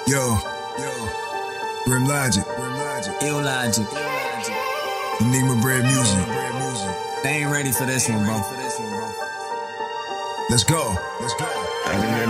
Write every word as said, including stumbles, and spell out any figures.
Yo, yo, Grim Logic, Grim Logic, Ill Logic. Enigma Bread Music. They ain't ready for this one, bro. Let's go, let's go.